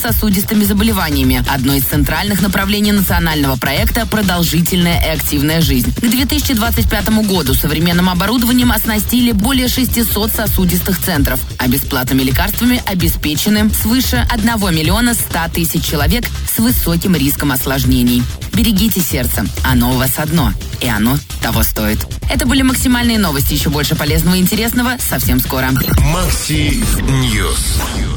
сердечно-сосудистыми заболеваниями. Одно из центральных направлений национального проекта «Продолжительная и активная жизнь». К 2025 году современным оборудованием оснастили более 600 сосудистых центров, а бесплатными лекарствами обеспечены свыше 1 миллиона 100 тысяч человек с высоким риском осложнений. Берегите сердце, оно у вас одно, и оно того стоит. Это были максимальные новости. Еще больше полезного и интересного совсем скоро. Макси Ньюс.